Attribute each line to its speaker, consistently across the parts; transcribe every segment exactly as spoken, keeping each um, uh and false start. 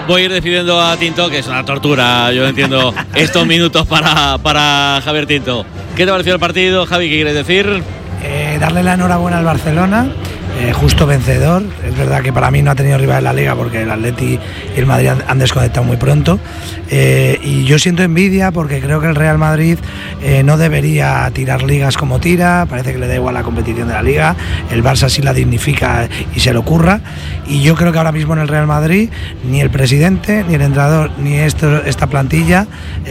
Speaker 1: voy a ir despidiendo a Tinto, que es una tortura, yo entiendo, estos minutos para, para Javier Tinto. ¿Qué te pareció el partido, Javi? ¿Qué quieres decir?
Speaker 2: Eh, darle la enhorabuena al Barcelona, eh, justo vencedor. Es verdad que para mí no ha tenido rival en la Liga porque el Atleti y el Madrid han, han desconectado muy pronto. Eh, y yo siento envidia porque creo que el Real Madrid eh, no debería tirar ligas como tira. Parece que le da igual la competición de la Liga. El Barça sí la dignifica y se lo curra. Y yo creo que ahora mismo en el Real Madrid ni el presidente, ni el entrenador, ni esto, esta plantilla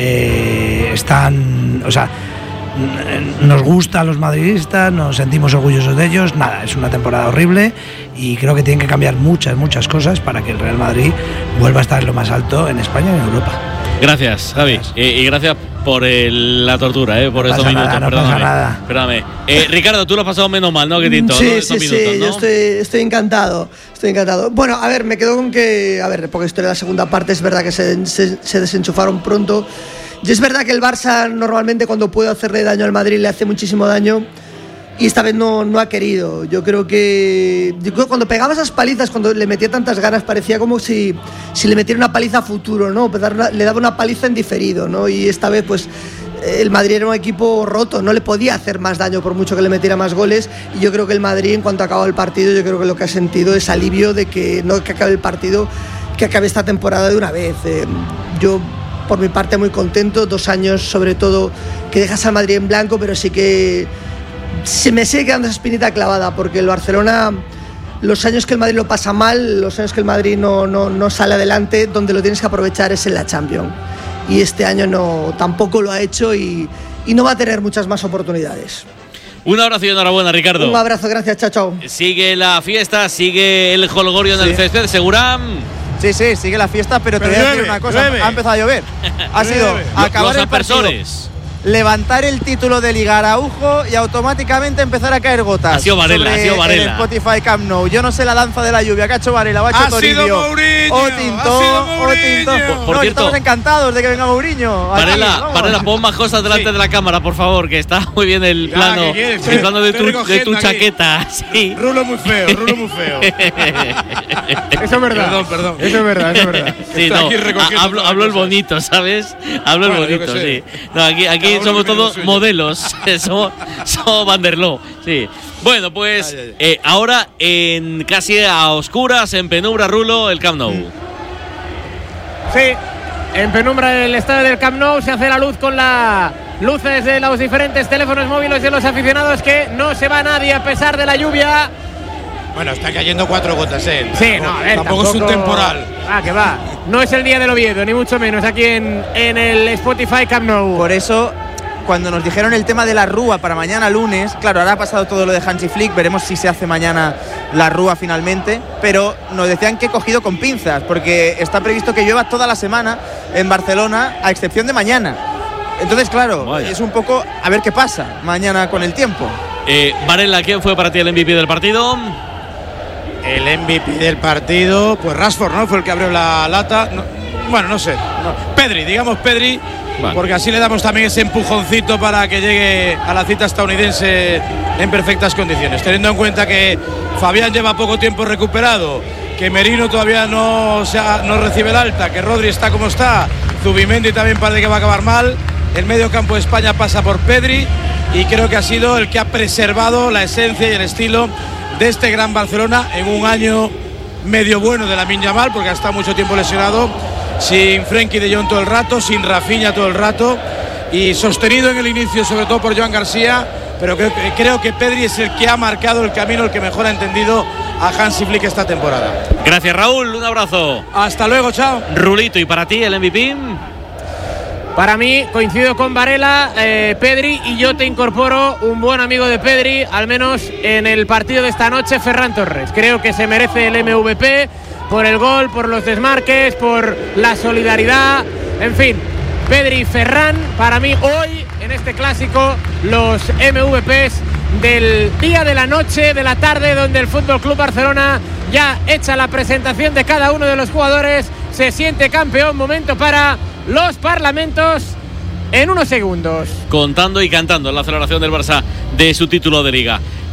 Speaker 2: eh, están... O sea, nos gusta a los madridistas, nos sentimos orgullosos de ellos. Nada, es una temporada horrible y creo que tienen que cambiar muchas, muchas cosas para que el Real Madrid vuelva a estar en lo más alto en España y en Europa.
Speaker 1: Gracias, Javi. Gracias. Y, y gracias por el, la tortura, eh, por
Speaker 2: no
Speaker 1: estos
Speaker 2: pasa
Speaker 1: minutos.
Speaker 2: Nada, no
Speaker 1: perdóname,
Speaker 2: pasa nada.
Speaker 1: Perdóname. Eh, Ricardo, tú lo has pasado menos mal, ¿no? Que Tinto,
Speaker 3: sí,
Speaker 1: ¿no?
Speaker 3: sí,
Speaker 1: Estos
Speaker 3: sí,
Speaker 1: minutos, ¿no?
Speaker 3: yo estoy, estoy encantado. Estoy encantado. Bueno, a ver, me quedo con que, a ver, porque estoy en la segunda parte, es verdad que se, se, se desenchufaron pronto. Y es verdad que el Barça normalmente cuando puede hacerle daño al Madrid le hace muchísimo daño y esta vez no, no ha querido. Yo creo que yo creo que cuando pegaba esas palizas, cuando le metía tantas ganas, parecía como si, si le metiera una paliza a futuro, ¿no? Le daba una paliza en diferido, ¿no? Y esta vez pues el Madrid era un equipo roto, no le podía hacer más daño por mucho que le metiera más goles y yo creo que el Madrid en cuanto acaba el partido, yo creo que lo que ha sentido es alivio de que no que acabe el partido, que acabe esta temporada de una vez. Eh, yo por mi parte muy contento, dos años sobre todo que dejas al Madrid en blanco, pero sí que se me sigue quedando esa espinita clavada, porque el Barcelona, los años que el Madrid lo pasa mal, los años que el Madrid no, no, no sale adelante, donde lo tienes que aprovechar es en la Champions, y este año no, tampoco lo ha hecho y, y no va a tener muchas más oportunidades.
Speaker 1: Un abrazo y enhorabuena, Ricardo.
Speaker 3: Un abrazo, gracias, chao, chao.
Speaker 1: Sigue la fiesta, sigue el jolgorio en sí. el césped, Segurán.
Speaker 4: Sí, sí, sigue la fiesta, pero, pero te voy a decir una cosa, llueve. Ha empezado a llover. Ha sido acabar
Speaker 1: Los
Speaker 4: el partido, levantar el título de Liga Araujo y automáticamente empezar a caer gotas.
Speaker 1: Ha sido Varela, ha sido Varela.
Speaker 4: El Spotify Camp Nou. Yo no sé la danza de la lluvia que ha hecho Varela, o ha hecho
Speaker 5: ha
Speaker 4: Toribio,
Speaker 5: sido Mourinho,
Speaker 4: o Tinto, o Tinto.
Speaker 1: Por, por
Speaker 4: no,
Speaker 1: cierto,
Speaker 4: estamos encantados de que venga Mourinho.
Speaker 1: Varela, Varela, pon más cosas delante sí. de la cámara, por favor, que está muy bien el plano, ah, el estoy, plano de tu, de tu chaqueta. Sí.
Speaker 5: Rulo muy feo, Rulo muy feo.
Speaker 4: Eso es verdad.
Speaker 5: Perdón, perdón.
Speaker 4: Eso es verdad, eso es verdad.
Speaker 1: Sí, no, hablo, hablo el bonito, ¿sabes? Hablo bueno, el bonito, sí. No, aquí aquí somos todos modelos, somos, somos Vanderloo, sí. Bueno, pues ay, ay, ay. Eh, ahora en casi a oscuras, en penumbra, Rulo, el Camp Nou.
Speaker 6: Sí, en penumbra el estadio del Camp Nou, se hace la luz con las luces de los diferentes teléfonos móviles de los aficionados, que no se va nadie a pesar de la lluvia.
Speaker 5: Bueno, está cayendo cuatro gotas, ¿eh?
Speaker 6: Sí, no, a ver,
Speaker 5: tampoco, tampoco es un temporal.
Speaker 6: Ah, que va. No es el día del Oviedo, ni mucho menos, aquí en, en el Spotify Camp Nou.
Speaker 4: Por eso, cuando nos dijeron el tema de la Rúa para mañana lunes, claro, ahora ha pasado todo lo de Hansi Flick, veremos si se hace mañana la Rúa finalmente, pero nos decían que he cogido con pinzas, porque está previsto que llueva toda la semana en Barcelona, a excepción de mañana. Entonces, claro, Vaya. es un poco a ver qué pasa mañana con el tiempo.
Speaker 1: Eh, Varela, ¿quién fue para ti el M V P del partido?
Speaker 5: El M V P del partido, pues Rashford, ¿no? Fue el que abrió la lata. No, bueno, no sé. No. Pedri, digamos Pedri, vale. porque así le damos también ese empujoncito para que llegue a la cita estadounidense en perfectas condiciones. Teniendo en cuenta que Fabián lleva poco tiempo recuperado, que Merino todavía no, se ha, no recibe el alta, que Rodri está como está, Zubimendi también parece que va a acabar mal. El medio campo de España pasa por Pedri y creo que ha sido el que ha preservado la esencia y el estilo de este gran Barcelona en un año medio bueno de Lamine Yamal, porque ha estado mucho tiempo lesionado, sin Frenkie de Jong todo el rato, sin Rafinha todo el rato y sostenido en el inicio sobre todo por Joan García, pero creo, creo que Pedri es el que ha marcado el camino, el que mejor ha entendido a Hansi Flick esta temporada.
Speaker 1: Gracias, Raúl, un abrazo.
Speaker 5: Hasta luego, chao.
Speaker 1: Rulito, ¿y para ti el M V P?
Speaker 6: Para mí, coincido con Varela, eh, Pedri, y yo te incorporo un buen amigo de Pedri, al menos en el partido de esta noche, Ferran Torres. Creo que se merece el M V P por el gol, por los desmarques, por la solidaridad, en fin. Pedri y Ferran, para mí hoy, en este clásico, los M V Pes del día, de la noche, de la tarde, donde el F C Barcelona ya echa la presentación de cada uno de los jugadores, se siente campeón, momento para los parlamentos en unos segundos.
Speaker 1: Contando y cantando la celebración del Barça de su título de Liga.